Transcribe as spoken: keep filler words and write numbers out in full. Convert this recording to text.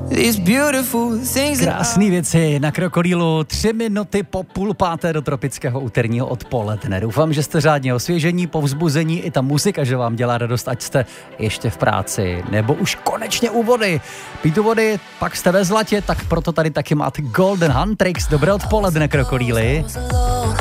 Krásný věci na Krokodýlu, tři minuty po půl páté do tropického úterního odpoledne. Doufám, že jste řádně osvěžení, povzbuzení, i ta muzika, že vám dělá radost, ať jste ještě v práci, nebo už konečně u vody. Pít u vody, pak jste ve zlatě, tak proto tady taky máte Golden Huntrix. Dobré odpoledne, Krokodýly.